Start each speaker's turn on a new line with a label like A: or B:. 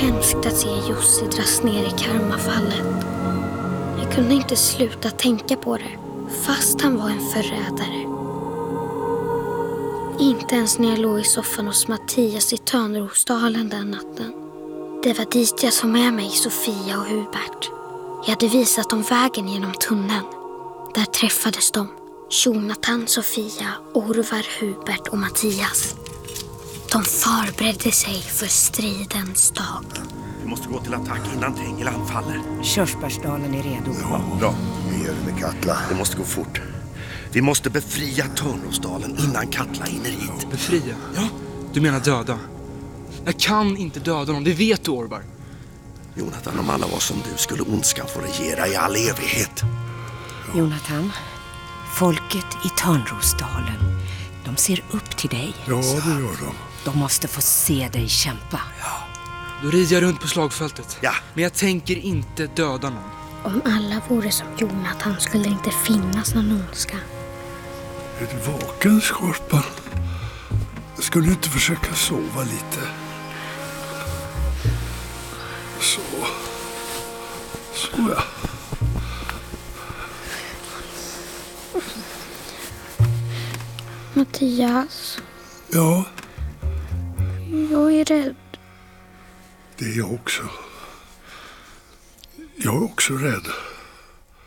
A: hemskt att se Jussi dras ner i karmafallet. Jag kunde inte sluta tänka på det, fast han var en förrädare. Inte ens när jag låg i soffan hos Mattias i Törnrosdalen den natten. Det var dit jag tog med mig Sofia och Hubert. Jag hade visat dem vägen genom tunneln. Där träffades de. Jonathan, Sofia, Orvar, Hubert och Mattias. De förberedde sig för stridens dag.
B: Vi måste gå till attack innan Tengil anfaller.
C: Körsbärsdalen är redo.
B: Ja, bra.
D: Vi gör det med Katla.
B: Det måste gå fort. Vi måste befria Törnrosdalen innan Katla hinner hit.
E: Befria?
B: Ja.
E: Du menar döda? Jag kan inte döda dem, det vet du, Orvar.
B: Jonathan, om alla var som du skulle ondskan få regera i all evighet.
C: Jonathan, folket i Törnrosdalen, de ser upp till dig.
D: Ja, det gör de.
C: De måste få se dig kämpa.
E: Då rider jag runt på slagfältet.
B: Ja.
E: Men jag tänker inte döda någon.
A: Om alla vore som Jonathan skulle det inte finnas någon ondska.
D: Är du vaken, Skorpan? Skulle du inte försöka sova lite? Så ja.
A: Mattias,
D: Ja,
A: jag är rädd.
D: det är jag också. Jag är också rädd.